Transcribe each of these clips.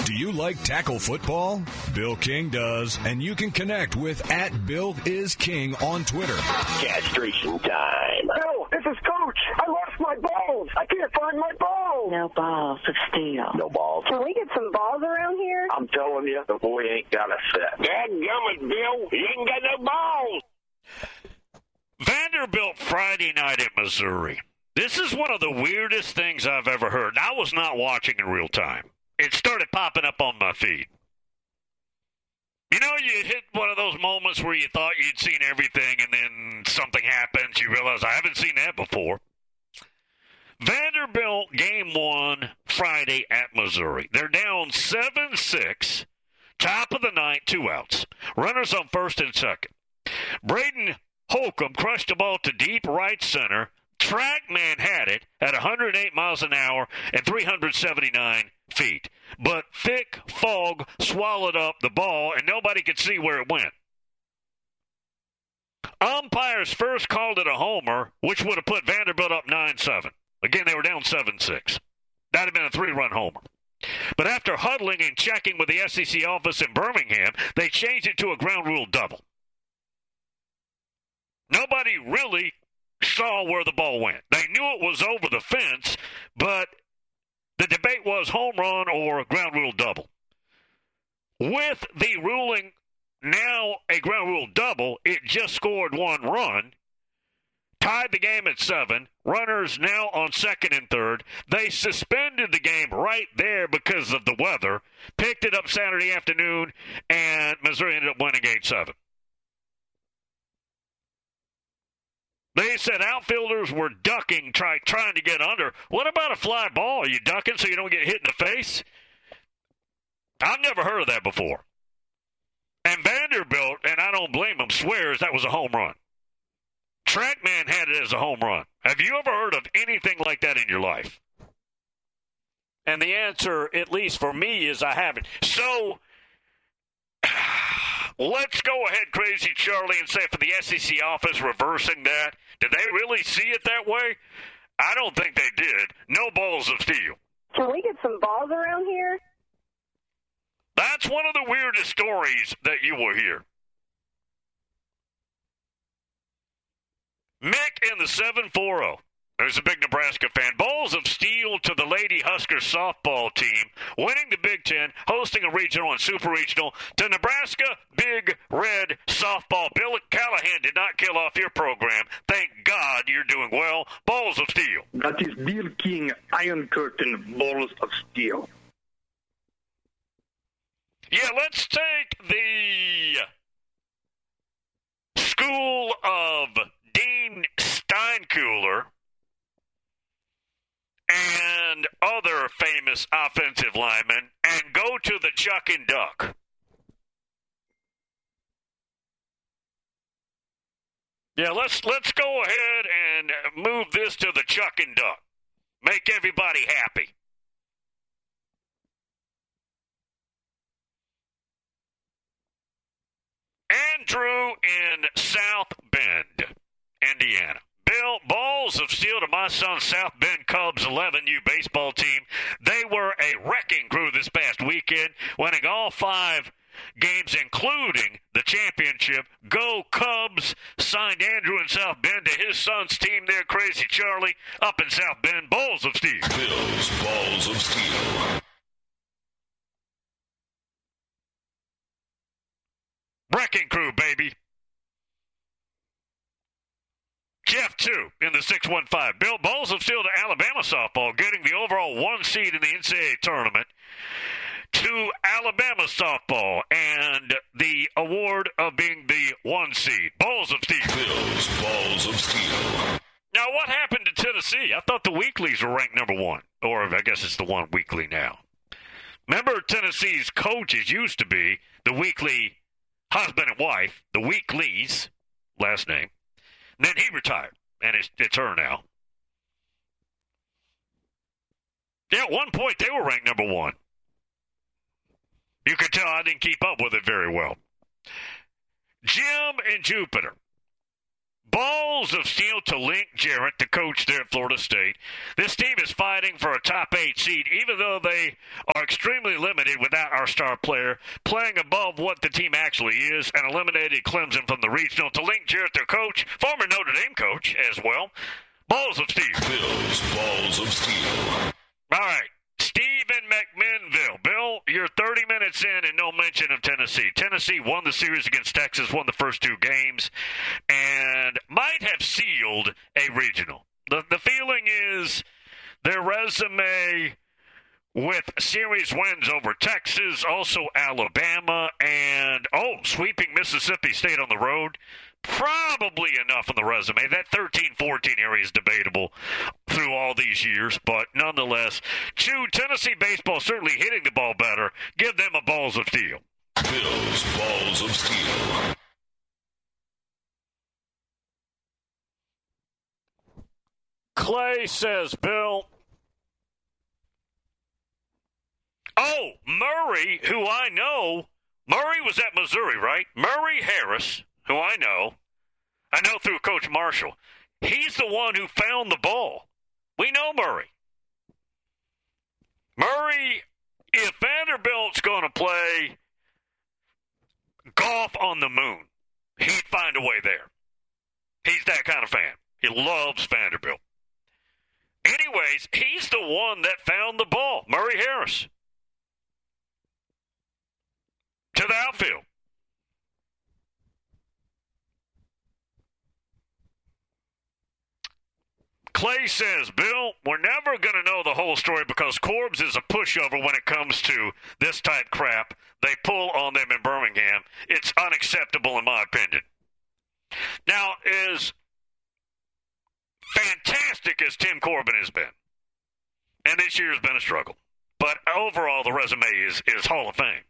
Do you like tackle football? Bill King does, and you can connect with @BillIsKing on Twitter. Castration time. Bill, this is Coach. I lost my balls. I can't find my balls. No balls of steel. No balls. Can we get some balls around here? I'm telling you, the boy ain't got a set. Dadgummit, Bill. He ain't got no balls. Vanderbilt Friday night at Missouri. This is one of the weirdest things I've ever heard. I was not watching in real time. It started popping up on my feed. You know, you hit one of those moments where you thought you'd seen everything and then something happens. You realize, I haven't seen that before. Vanderbilt game 1 Friday at Missouri. They're down 7-6. Top of the ninth, 2 outs. Runners on first and second. Braden Holcomb crushed the ball to deep right center. TrackMan had it at 108 miles an hour and 379 feet. But thick fog swallowed up the ball, and nobody could see where it went. Umpires first called it a homer, which would have put Vanderbilt up 9-7. Again, they were down 7-6. That would have been a 3-run homer. But after huddling and checking with the SEC office in Birmingham, they changed it to a ground rule double. Nobody really saw where the ball went. They knew it was over the fence, but the debate was home run or ground rule double. With the ruling now a ground rule double, it just scored 1 run, tied the game at 7, runners now on second and third. They suspended the game right there because of the weather, picked it up Saturday afternoon, and Missouri ended up winning 8-7. They said outfielders were ducking, trying to get under. What about a fly ball? Are you ducking so you don't get hit in the face? I've never heard of that before. And Vanderbilt, and I don't blame them, swears that was a home run. TrackMan had it as a home run. Have you ever heard of anything like that in your life? And the answer, at least for me, is I haven't. So, let's go ahead, Crazy Charlie, and say for the SEC office reversing that, did they really see it that way? I don't think they did. No balls of steel. Can we get some balls around here? That's one of the weirdest stories that you will hear. Mick in the 740. There's a big Nebraska fan. Balls of steel to the Lady Husker softball team, winning the Big Ten, hosting a regional and super regional to Nebraska Big Red softball. Bill Callahan did not kill off your program. Thank God you're doing well. Balls of steel. That is Bill King, Iron Curtain, Balls of Steel. Yeah, let's take the school of Dean Steinkuhler and other famous offensive linemen and go to the Chuck and Duck. Yeah, let's go ahead and move this to the Chuck and Duck. Make everybody happy. Andrew in South Bend, Indiana. Bill, balls of steel to my son's South Bend Cubs 11U baseball team. They were a wrecking crew this past weekend, winning all 5 games, including the championship. Go Cubs! Signed Andrew in South Bend to his son's team there, Crazy Charlie, up in South Bend. Balls of steel. Bill's Balls of Steel. Wrecking crew, baby. Jeff, too, in the 615. Bill, balls of steel to Alabama softball, getting the overall 1 seed in the NCAA tournament to Alabama softball and the award of being the 1 seed. Balls of steel. Bill's Balls of Steel. Now, what happened to Tennessee? I thought the weeklies were ranked number 1. Or I guess it's the 1 weekly now. Remember, Tennessee's coaches used to be the weekly husband and wife, the Weekleys, last name. And then he retired, and it's her now. Yeah, at one point they were ranked number 1. You could tell I didn't keep up with it very well. Jim in Jupiter. Balls of steel to Link Jarrett, the coach there at Florida State. This team is fighting for a top 8 seed, even though they are extremely limited without our star player, playing above what the team actually is, and eliminated Clemson from the regional. To Link Jarrett, their coach, former Notre Dame coach as well. Balls of steel. Bill's Balls of Steel. All right. Stephen McMinnville. Bill, you're 30 minutes in and no mention of Tennessee. Tennessee won the series against Texas, won the first 2 games, and might have sealed a regional. The feeling is their resume with series wins over Texas, also Alabama, and, sweeping Mississippi State on the road. Probably enough on the resume. That 13-14 area is debatable through all these years, but nonetheless, Tennessee baseball certainly hitting the ball better. Give them a balls of steel. Bill's Balls of Steel. Clay says, Bill, Murray, who I know, Murray was at Missouri, right? Murray Harris, who I know through Coach Marshall. He's the one who found the ball. We know Murray. Murray, if Vanderbilt's going to play golf on the moon, he'd find a way there. He's that kind of fan. He loves Vanderbilt. Anyways, he's the one that found the ball, Murray Harris, to the outfield. Clay says, Bill, we're never going to know the whole story because Corbs is a pushover when it comes to this type crap they pull on them in Birmingham. It's unacceptable in my opinion. Now, as fantastic as Tim Corbin has been, and this year has been a struggle, but overall the resume is Hall of Fame.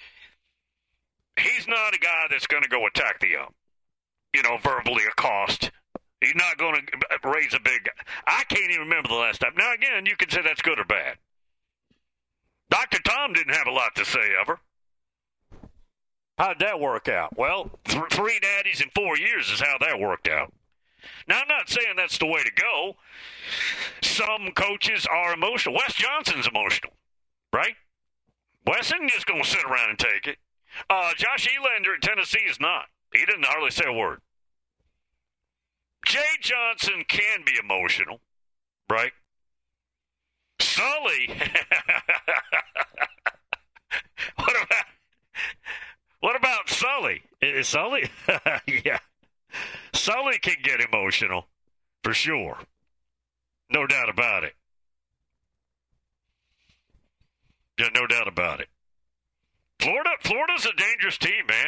He's not a guy that's going to go attack the, verbally accost. He's not going to raise a big... I can't even remember the last time. Now, again, you can say that's good or bad. Dr. Tom didn't have a lot to say ever. How did that work out? Well, 3 daddies in 4 years is how that worked out. Now, I'm not saying that's the way to go. Some coaches are emotional. Wes Johnson's emotional, right? Wes isn't just going to sit around and take it. Josh Elander at Tennessee is not. He didn't hardly say a word. Jay Johnson can be emotional, right? Sully, what about Sully? Is Sully? Yeah. Sully can get emotional, for sure. No doubt about it. Yeah, no doubt about it. Florida's a dangerous team, man.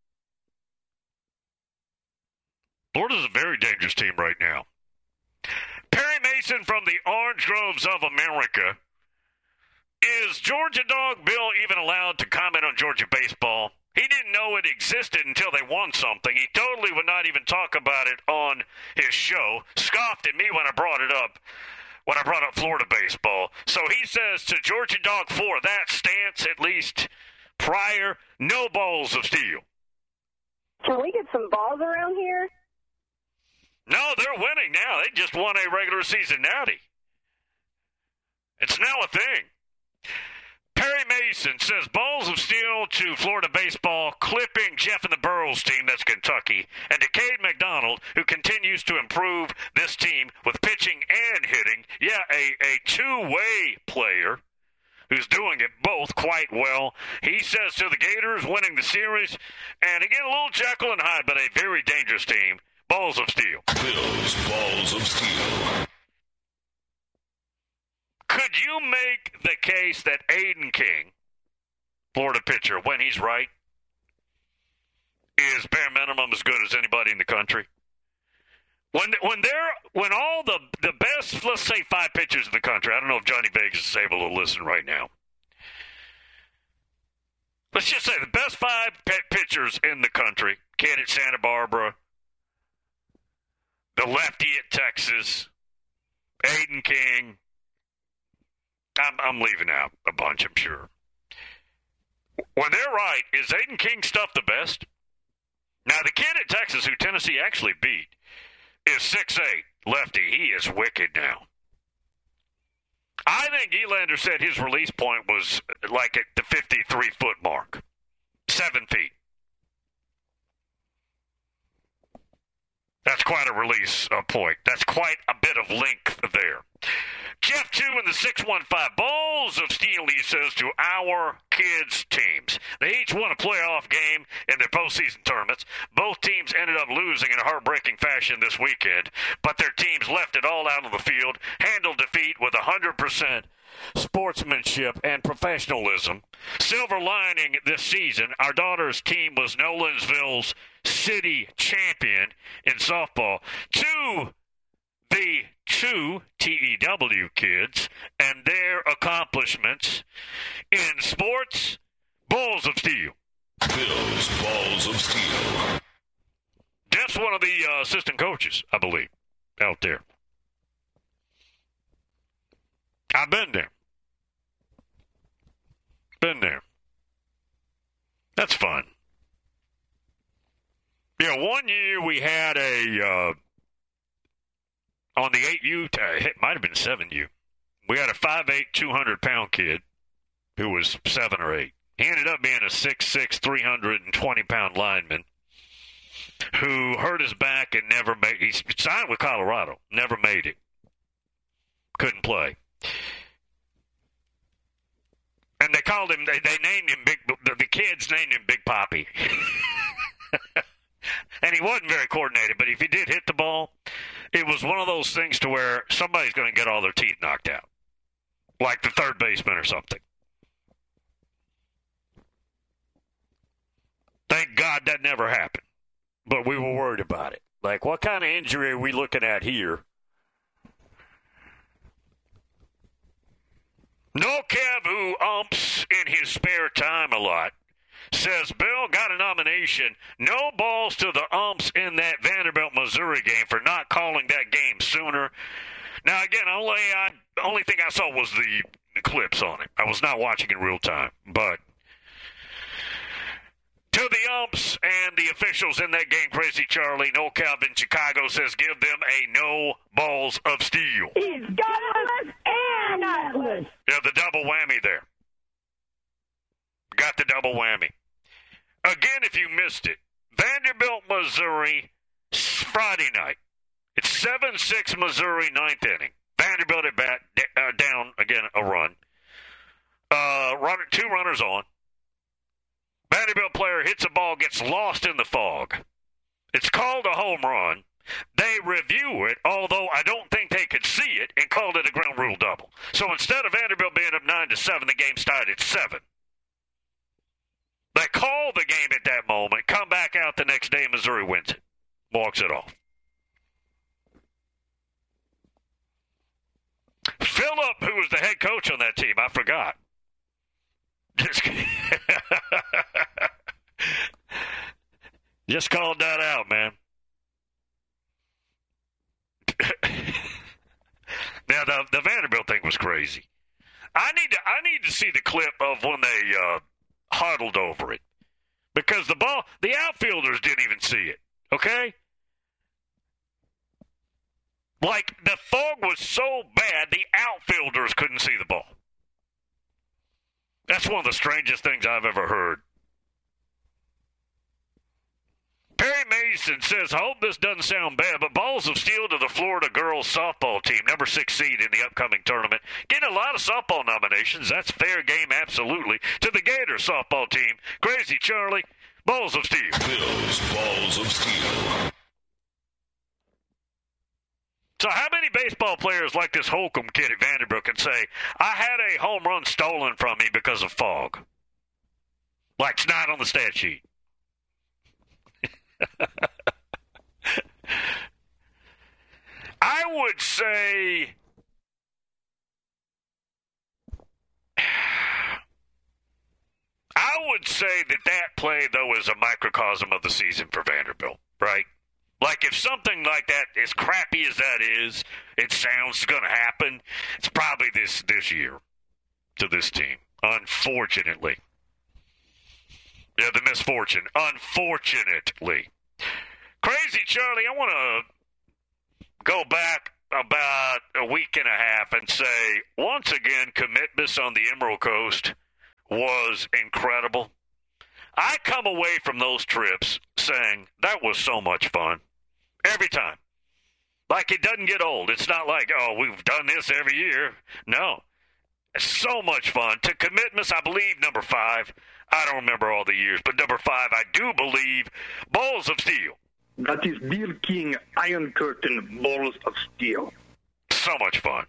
Florida's a very dangerous team right now. Perry Mason from the Orange Groves of America. Is Georgia Dog Bill even allowed to comment on Georgia baseball? He didn't know it existed until they won something. He totally would not even talk about it on his show. Scoffed at me when I brought it up, when I brought up Florida baseball. So he says to Georgia Dog 4, that stance at least prior, no balls of steel. Can we get some balls around here? No, they're winning now. They just won a regular season natty. It's now a thing. Perry Mason says balls of steel to Florida baseball, clipping Jeff and the Burrows team, that's Kentucky, and to Cade McDonald, who continues to improve this team with pitching and hitting. Yeah, a two-way player who's doing it both quite well. He says to the Gators, winning the series, and again, a little Jekyll and Hyde, but a very dangerous team. Balls of steel. Bill's Balls of Steel. Could you make the case that Aiden King, Florida pitcher, when he's right, is bare minimum as good as anybody in the country? When all the best, let's say 5 pitchers in the country, I don't know if Johnny Vegas is able to listen right now. Let's just say the best 5 pitchers in the country, kid at Santa Barbara, the lefty at Texas, Aiden King. I'm leaving out a bunch, I'm sure. When they're right, is Aiden King stuff the best? Now, the kid at Texas, who Tennessee actually beat, is 6'8". Lefty, he is wicked now. I think Elander said his release point was like at the 53-foot mark. 7 feet. That's quite a release point. That's quite a bit of length there. Jeff 2 in the 615 Balls of Steel, he says, to our kids' teams. They each won a playoff game in their postseason tournaments. Both teams ended up losing in a heartbreaking fashion this weekend, but their teams left it all out on the field, handled defeat with 100% sportsmanship and professionalism. Silver lining this season, our daughter's team was Nolensville's city champion in softball. The two TEW kids and their accomplishments in sports. Balls of Steel. Bill's Balls of Steel. That's one of the assistant coaches, I believe, out there. I've been there. That's fun. Yeah, one year we had on the 8U, it might have been 7U, we had a 5'8", 200-pound kid who was 7 or 8. He ended up being a 6'6", 320-pound lineman who hurt his back and never made. He signed with Colorado, never made it. Couldn't play. And they called him, they named him the kids named him Big Poppy. And he wasn't very coordinated, but if he did hit the ball, it was one of those things to where somebody's going to get all their teeth knocked out, like the third baseman or something. Thank God that never happened, but we were worried about it. Like, what kind of injury are we looking at here? No Kev, who umps in his spare time a lot, says Bill got a nomination. No balls to the umps in that Vanderbilt, Missouri game for not calling that game sooner. Now, again, only thing I saw was the clips on it. I was not watching in real time. But to the umps and the officials in that game, Crazy Charlie, No Calvin Chicago says give them a no balls of steel. He's gutless and nutless. Yeah, the double whammy there. Got the double whammy. Again, if you missed it, Vanderbilt, Missouri, Friday night. It's 7-6 Missouri, 9th inning. Vanderbilt at bat, down again a run. Two runners on. Vanderbilt player hits a ball, gets lost in the fog. It's called a home run. They review it, although I don't think they could see it, and called it a ground rule double. So instead of Vanderbilt being up 9-7, the game's tied at 7. They call the game at that moment, come back out the next day, Missouri wins it, walks it off. Phillip, who was the head coach on that team, I forgot. Just called that out, man. Now, the Vanderbilt thing was crazy. I need to see the clip of when they huddled over it, because the outfielders didn't even see it. Okay, like the fog was so bad, the outfielders couldn't see the ball. That's one of the strangest things I've ever heard. Perry Mason says, I hope this doesn't sound bad, but balls of steel to the Florida girls softball team, number 6 seed in the upcoming tournament. Getting a lot of softball nominations. That's fair game, absolutely. To the Gator softball team, Crazy Charlie, balls of steel. Bill's Balls of Steel. So how many baseball players like this Holcomb kid at Vanderbilt can say, I had a home run stolen from me because of fog? Like it's not on the stat sheet. I would say that play, though, is a microcosm of the season for Vanderbilt, right? Like, if something like that, as crappy as that is, it sounds going to happen, it's probably this year to this team, unfortunately. Yeah, the misfortune, unfortunately. Crazy Charlie, I want to go back about a week and a half and say, once again, Commitmas on the Emerald Coast was incredible. I come away from those trips saying that was so much fun every time. Like, it doesn't get old. It's not like, oh, we've done this every year. No. It's so much fun. To Commitmas, I believe, number 5. I don't remember all the years, but number 5, I do believe, Balls of Steel. That is Bill King, Iron Curtain, Balls of Steel. So much fun.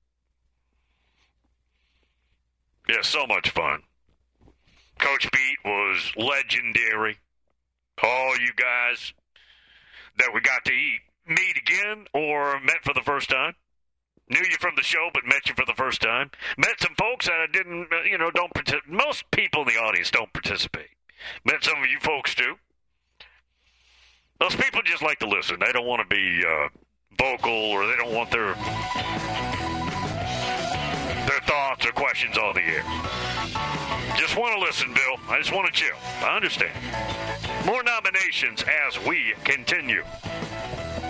Yeah, so much fun. Coach Beat was legendary. All you guys that we got to meet again or met for the first time. Knew you from the show, but met you for the first time. Met some folks that I didn't, don't participate. Most people in the audience don't participate. Met some of you folks, too. Those people just like to listen. They don't want to be vocal, or they don't want their thoughts or questions on the air. Just want to listen, Bill. I just want to chill. I understand. More nominations as we continue.